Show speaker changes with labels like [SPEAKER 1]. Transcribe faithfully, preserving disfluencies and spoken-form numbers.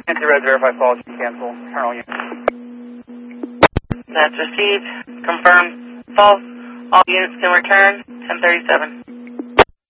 [SPEAKER 1] Nancy Red, verify falls, cancel, turn all units.
[SPEAKER 2] That's received. Confirm false. All units can return. ten thirty-seven.